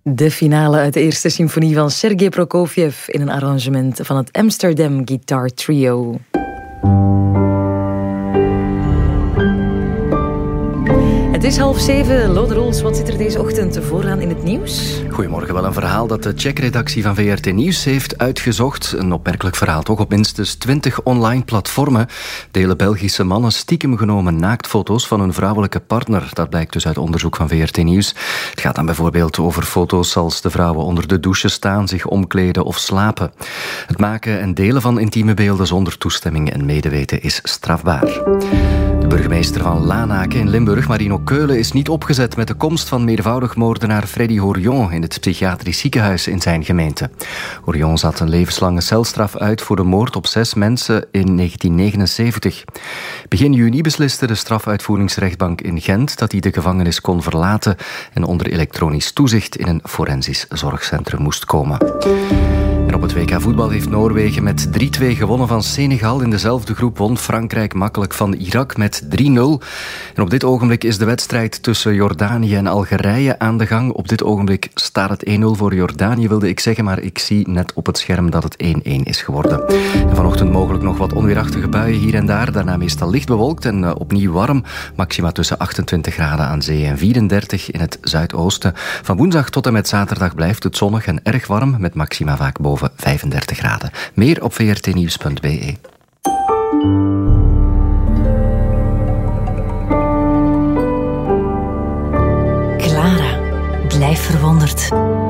De finale uit de eerste symfonie van Sergei Prokofjev in een arrangement van het Amsterdam Guitar Trio. Het is 6:30. Lode Roels, wat zit er deze ochtend vooraan in het nieuws? Goedemorgen. Wel een verhaal dat de checkredactie van VRT Nieuws heeft uitgezocht. Een opmerkelijk verhaal toch. Op minstens 20 online platformen delen Belgische mannen stiekem genomen naaktfoto's van hun vrouwelijke partner. Dat blijkt dus uit onderzoek van VRT Nieuws. Het gaat dan bijvoorbeeld over foto's als de vrouwen onder de douche staan, zich omkleden of slapen. Het maken en delen van intieme beelden zonder toestemming en medeweten is strafbaar. De burgemeester van Lanaken in Limburg, Marino Keulen, is niet opgezet met de komst van meervoudig moordenaar Freddy Horion in het psychiatrisch ziekenhuis in zijn gemeente. Horion zat een levenslange celstraf uit voor de moord op 6 mensen in 1979. Begin juni besliste de strafuitvoeringsrechtbank in Gent dat hij de gevangenis kon verlaten en onder elektronisch toezicht in een forensisch zorgcentrum moest komen. En op het WK voetbal heeft Noorwegen met 3-2 gewonnen van Senegal. In dezelfde groep won Frankrijk makkelijk van Irak met 3-0. En op dit ogenblik is de wedstrijd tussen Jordanië en Algerije aan de gang. Op dit ogenblik staat het 1-0 voor Jordanië, wilde ik zeggen, maar ik zie net op het scherm dat het 1-1 is geworden. En vanochtend mogelijk nog wat onweerachtige buien hier en daar. Daarna meestal licht bewolkt en opnieuw warm. Maxima tussen 28 graden aan zee en 34 in het zuidoosten. Van woensdag tot en met zaterdag blijft het zonnig en erg warm, met maxima vaak boven 35 graden. Meer op vrtnieuws.be. Clara, blijf verwonderd.